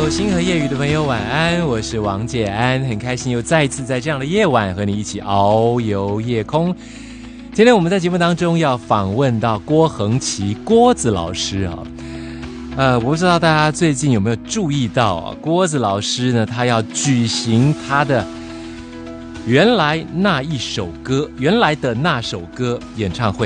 星河夜雨的朋友晚安，我是王建安，很开心又再次在这样的夜晚和你一起遨游夜空。今天我们在节目当中要访问到郭恒琪郭子老师我不知道大家最近有没有注意到郭子老师呢，他要举行他的原来的那首歌演唱会。